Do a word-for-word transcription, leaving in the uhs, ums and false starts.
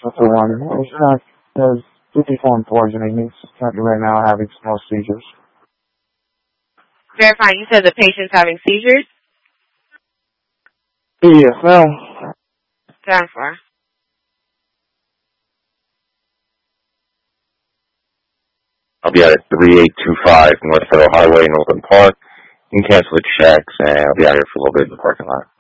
That's the one. It's not, there's fifty-four and poisoning. He's currently right now having small seizures. Verify, you said the patient's having seizures? Yes, ma'am. Verify. I'll be out at thirty-eight twenty-five North Federal Highway in Oakland Park. You can cancel the checks, and I'll be out here for a little bit in the parking lot.